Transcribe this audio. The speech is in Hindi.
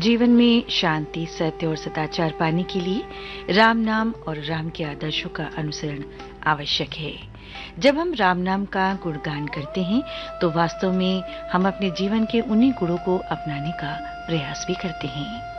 जीवन में शांति, सत्य और सदाचार पाने के लिए राम नाम और राम के आदर्शों का अनुसरण आवश्यक है। जब हम राम नाम का गुणगान करते हैं तो वास्तव में हम अपने जीवन के उन्हीं गुणों को अपनाने का प्रयास भी करते हैं।